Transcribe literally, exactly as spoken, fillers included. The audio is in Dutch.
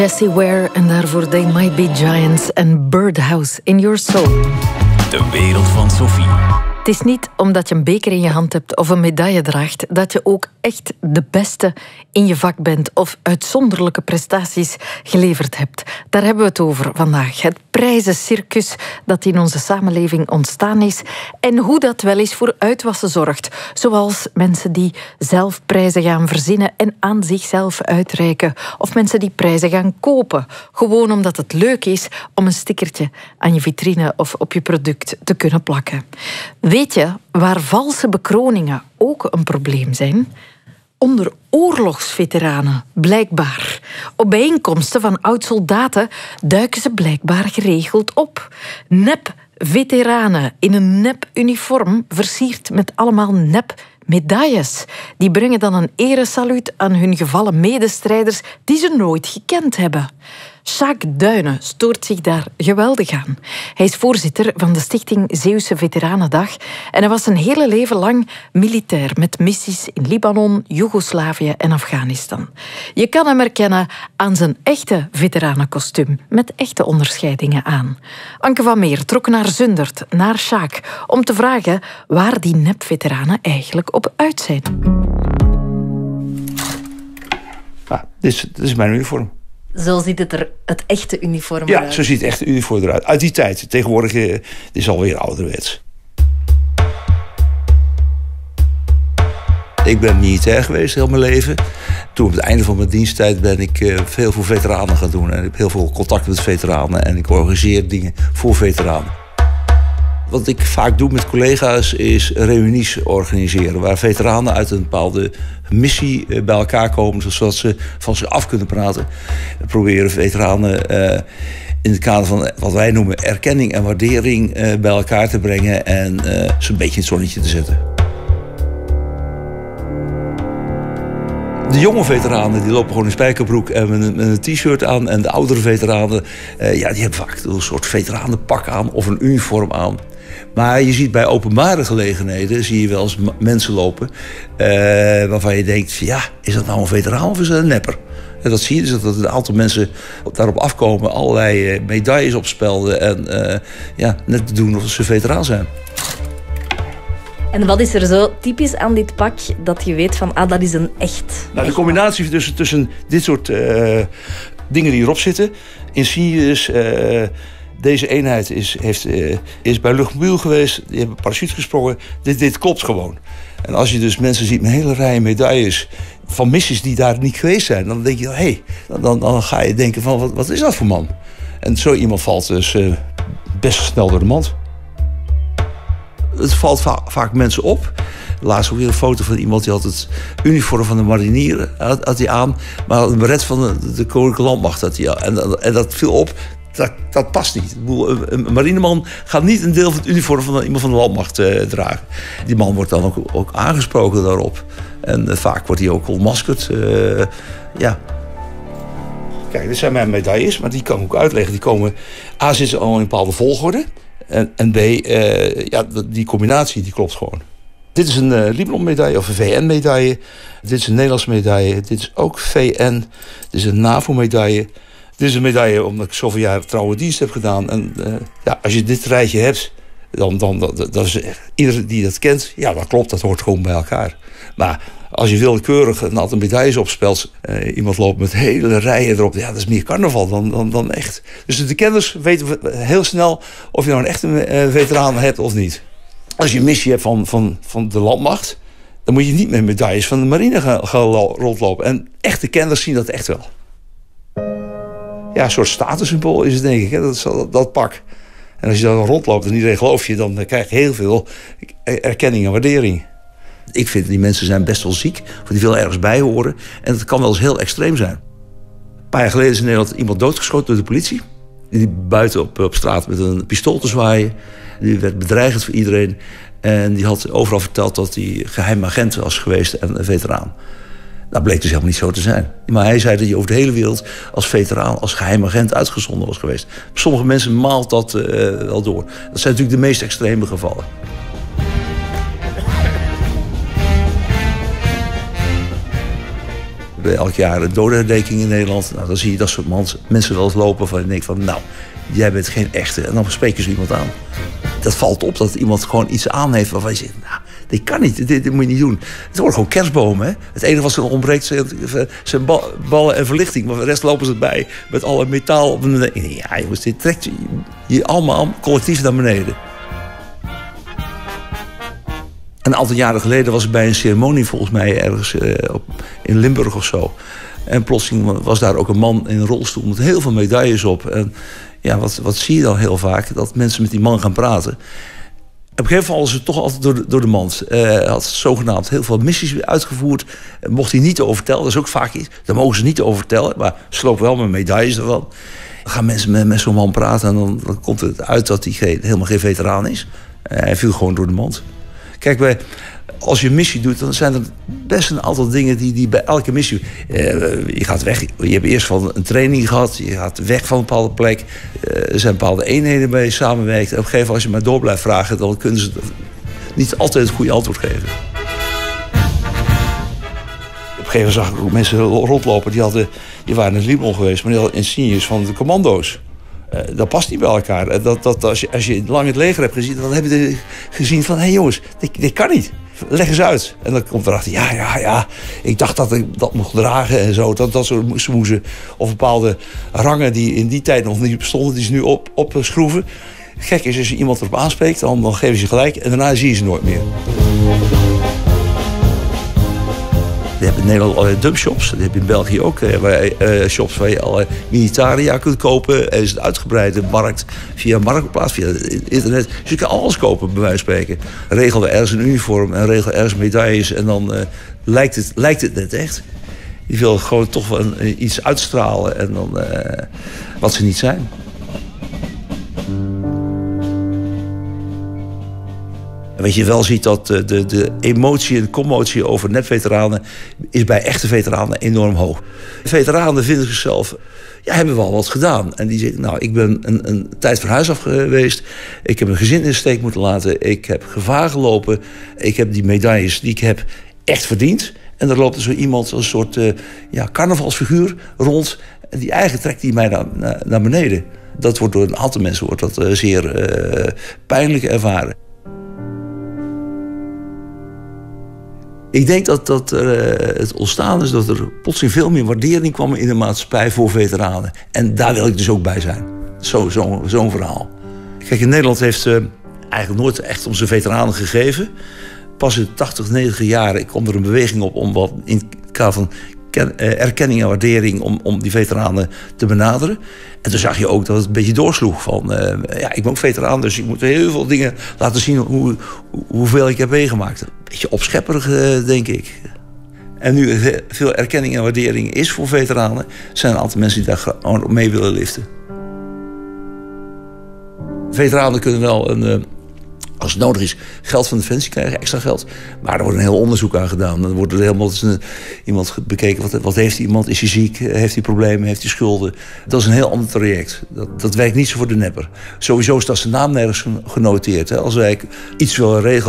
Jessie Ware en daarvoor They Might Be Giants en Birdhouse in Your Soul. De wereld van Sophie. Het is niet omdat je een beker in je hand hebt of een medaille draagt dat je ook echt de beste in je vak bent of uitzonderlijke prestaties geleverd hebt. Daar hebben we het over vandaag. Het prijzencircus dat in onze samenleving ontstaan is en hoe dat wel eens voor uitwassen zorgt. Zoals mensen die zelf prijzen gaan verzinnen en aan zichzelf uitreiken. Of mensen die prijzen gaan kopen. Gewoon omdat het leuk is om een stickertje aan je vitrine of op je product te kunnen plakken. Weet je waar valse bekroningen ook een probleem zijn? Onder oorlogsveteranen, blijkbaar. Op bijeenkomsten van oud-soldaten duiken ze blijkbaar geregeld op. Nep-veteranen in een nep-uniform, versierd met allemaal nep-medailles. Die brengen dan een eresaluut aan hun gevallen medestrijders die ze nooit gekend hebben. Sjaak Duinen stoort zich daar geweldig aan. Hij is voorzitter van de stichting Zeeuwse Veteranendag en hij was zijn hele leven lang militair met missies in Libanon, Joegoslavië en Afghanistan. Je kan hem herkennen aan zijn echte veteranenkostuum met echte onderscheidingen aan. Anke van Meer trok naar Zundert, naar Sjaak, om te vragen waar die nep-veteranen eigenlijk op uit zijn. Ah, dit, is, dit is mijn uniform. Zo ziet het er, het echte uniform ja, eruit. Ja, zo ziet het echte uniform eruit. Uit die tijd. Tegenwoordig uh, het is alweer ouderwets. Ik ben militair geweest heel mijn leven. Toen op het einde van mijn diensttijd ben ik uh, veel voor veteranen gaan doen. En ik heb heel veel contact met veteranen. En ik organiseer dingen voor veteranen. Wat ik vaak doe met collega's is reunies organiseren. Waar veteranen uit een bepaalde missie bij elkaar komen, zodat ze van zich af kunnen praten. We proberen veteranen uh, in het kader van wat wij noemen erkenning en waardering uh, bij elkaar te brengen en uh, ze een beetje in het zonnetje te zetten. De jonge veteranen die lopen gewoon in spijkerbroek en met een, met een t-shirt aan. En de oudere veteranen, uh, ja, die hebben vaak een soort veteranenpak aan of een uniform aan. Maar je ziet bij openbare gelegenheden, zie je wel eens mensen lopen uh, waarvan je denkt, ja, is dat nou een veteraan of is dat een nepper? En dat zie je dus, dat een aantal mensen daarop afkomen, allerlei uh, medailles opspelden en uh, ja, net te doen of ze veteraan zijn. En wat is er zo typisch aan dit pak dat je weet van, ah, dat is een echt... Nou, de combinatie tussen, tussen dit soort uh, dingen die erop zitten, insignes, uh, deze eenheid is, heeft, uh, is bij luchtmobiel geweest, die hebben parachute gesprongen, dit, dit klopt gewoon. En als je dus mensen ziet met hele rijen medailles van missies die daar niet geweest zijn, dan denk je, hé, hey, dan, dan ga je denken van, wat, wat is dat voor man? En zo iemand valt dus uh, best snel door de mand. Het valt va- vaak mensen op. Laatst ook weer een foto van iemand die had het uniform van de marinier had, had hij aan, maar had een beret van de, de Koninklijke Landmacht had hij aan. En, en dat viel op. Dat, dat past niet. Een, een marineman gaat niet een deel van het uniform van iemand van de landmacht uh, dragen. Die man wordt dan ook, ook aangesproken daarop. En uh, vaak wordt hij ook ontmaskerd. Uh, ja. Kijk, dit zijn mijn medailles, maar die kan ik ook uitleggen. Die komen, A, zitten al in een bepaalde volgorde. En, en B, uh, ja, die combinatie die klopt gewoon. Dit is een uh, Libanon-medaille of een V N-medaille. Dit is een Nederlandse medaille. Dit is ook V N. Dit is een NAVO-medaille. Dit is een medaille omdat ik zoveel jaar trouwe dienst heb gedaan. En uh, ja, als je dit rijtje hebt, dan, dan dat, dat is iedereen die dat kent, ja, dat klopt, dat hoort gewoon bij elkaar. Maar als je willekeurig een aantal medailles opspelt, uh, iemand loopt met hele rijen erop, ja, dat is meer carnaval dan, dan, dan echt. Dus de kenners weten heel snel of je nou een echte uh, veteraan hebt of niet. Als je een missie hebt van, van, van de landmacht, dan moet je niet met medailles van de marine gaan, gaan rondlopen. En echte kenners zien dat echt wel. Ja, een soort statussymbool is het, denk ik, hè? Dat, dat, dat pak. En als je dan rondloopt en iedereen gelooft je, dan krijg je heel veel erkenning en waardering. Ik vind die mensen zijn best wel ziek, want die willen ergens bij horen. En dat kan wel eens heel extreem zijn. Een paar jaar geleden is in Nederland iemand doodgeschoten door de politie. Die buiten op, op straat met een pistool te zwaaien. Die werd bedreigend voor iedereen. En die had overal verteld dat hij geheim agent was geweest en een veteraan. Dat bleek dus helemaal niet zo te zijn. Maar hij zei dat hij over de hele wereld als veteraan, als geheim agent uitgezonden was geweest. Sommige mensen maalt dat uh, wel door. Dat zijn natuurlijk de meest extreme gevallen. We hebben elk jaar een dodenherdenking in Nederland. Nou, dan zie je dat soort mensen wel eens lopen van, en denk van, nou, jij bent geen echte. En dan spreken ze iemand aan. Dat valt op dat iemand gewoon iets aan heeft waarvan je zegt, nou, dit kan niet, dit, dit moet je niet doen. Het worden gewoon kerstbomen, hè. Het enige wat ze ontbreekt zijn, zijn ballen en verlichting. Maar de rest lopen ze erbij met alle metaal. Ja, jongens, dit trekt je, je allemaal collectief naar beneden. Een aantal jaren geleden was ik bij een ceremonie, volgens mij ergens uh, op, in Limburg of zo. En plotseling was daar ook een man in een rolstoel met heel veel medailles op. En ja, wat, wat zie je dan heel vaak? Dat mensen met die man gaan praten. Op een gegeven moment vallen ze toch altijd door de, door de mand. Uh, hij had zogenaamd heel veel missies uitgevoerd. Mocht hij niet over vertellen, dat is ook vaak iets. Daar mogen ze niet over vertellen, maar ze lopen wel met medailles ervan. Dan gaan mensen met, met zo'n man praten en dan, dan komt het uit dat hij geen, helemaal geen veteraan is. Uh, hij viel gewoon door de mand. Kijk, bij, als je een missie doet, dan zijn er best een aantal dingen die, die bij elke missie... Uh, je gaat weg, je hebt eerst van een training gehad, je gaat weg van een bepaalde plek. Uh, er zijn bepaalde eenheden waar je samenwerkt. En op een gegeven moment, als je maar door blijft vragen, dan kunnen ze niet altijd het goede antwoord geven. Op een gegeven moment zag ik ook mensen rondlopen, die, hadden, die waren in het Libanon geweest, maar die hadden insignes van de commando's. Uh, dat past niet bij elkaar. Uh, dat, dat, als, je, als je lang het leger hebt gezien, dan heb je gezien van, hé hey jongens, dit, dit kan niet. Leg eens uit. En dan komt erachter, ja, ja, ja, ik dacht dat ik dat mocht dragen en zo. Dat, dat soort smoezen. Of bepaalde rangen die in die tijd nog niet bestonden, die ze nu op, opschroeven. Gek is, als je iemand erop aanspreekt, dan, dan geven ze gelijk en daarna zie je ze nooit meer. Je hebt in Nederland allerlei dumpshops. Dat heb je in België ook. Waar, uh, shops waar je alle militaria kunt kopen. Er is een uitgebreide markt via Marktplaats, via het internet. Dus je kan alles kopen, bij wijze van spreken. Regel er ergens een uniform en regel ergens medailles. En dan uh, lijkt, het, lijkt het net echt. Je wil gewoon toch wel een, iets uitstralen en dan, uh, wat ze niet zijn. Wat je wel ziet, dat de, de, de emotie en commotie over nepveteranen is bij echte veteranen enorm hoog. Veteranen vinden zichzelf, ja, hebben wel wat gedaan. En die zeggen, nou, ik ben een, een tijd van huis af geweest. Ik heb een gezin in de steek moeten laten. Ik heb gevaar gelopen. Ik heb die medailles die ik heb echt verdiend. En er loopt er zo iemand, een soort uh, ja, carnavalsfiguur rond. En die eigenlijk trekt die mij naar, naar, naar beneden. Dat wordt door een aantal mensen wordt dat, uh, zeer uh, pijnlijk ervaren. Ik denk dat, dat uh, het ontstaan is dat er plotseling veel meer waardering kwam in de maatschappij voor veteranen. En daar wil ik dus ook bij zijn. Zo, zo, zo'n verhaal. Kijk, in Nederland heeft uh, eigenlijk nooit echt om zijn veteranen gegeven. Pas in de tachtig, negentig jaren kwam er een beweging op om wat in het kader van ken, uh, erkenning en waardering om, om die veteranen te benaderen. En toen zag je ook dat het een beetje doorsloeg van, uh, ja, ik ben ook veteraan, dus ik moet heel veel dingen laten zien hoe, hoeveel ik heb meegemaakt. Een beetje opschepperig, uh, denk ik. En nu veel erkenning en waardering is voor veteranen, zijn een aantal mensen die daar gewoon mee willen liften. Veteranen kunnen wel een, uh, als het nodig is, geld van Defensie krijgen, extra geld. Maar er wordt een heel onderzoek aan gedaan. Dan wordt er helemaal een, iemand bekeken, wat, wat heeft iemand? Is hij ziek? Heeft hij problemen? Heeft hij schulden? Dat is een heel ander traject. Dat, dat werkt niet zo voor de nepper. Sowieso staat zijn naam nergens genoteerd. Hè. Als wij iets willen regelen